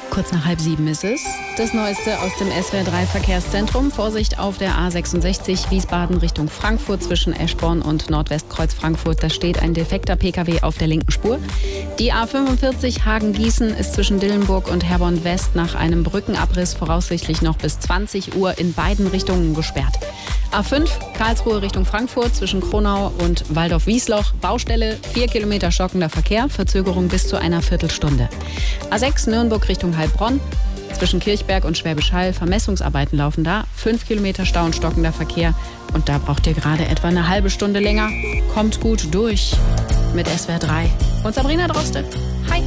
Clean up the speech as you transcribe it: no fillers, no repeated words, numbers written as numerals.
Kurz nach 6:30 ist es. Das Neueste aus dem SWR3 Verkehrszentrum. Vorsicht auf der A66 Wiesbaden Richtung Frankfurt zwischen Eschborn und Nordwestkreuz Frankfurt. Da steht ein defekter Pkw auf der linken Spur. Die A45 Hagen-Gießen ist zwischen Dillenburg und Herborn West nach einem Brückenabriss voraussichtlich noch bis 20 Uhr in beiden Richtungen gesperrt. A5 Karlsruhe Richtung Frankfurt zwischen Kronau und Waldorf-Wiesloch. Baustelle, 4 Kilometer stockender Verkehr, Verzögerung bis zu einer Viertelstunde. A6 Nürnberg Richtung Heilbronn. Zwischen Kirchberg und Schwäbisch Hall Vermessungsarbeiten laufen da. 5 Kilometer Stau und stockender Verkehr. Und da braucht ihr gerade etwa eine halbe Stunde länger. Kommt gut durch mit SWR3 und Sabrina Droste. Hi!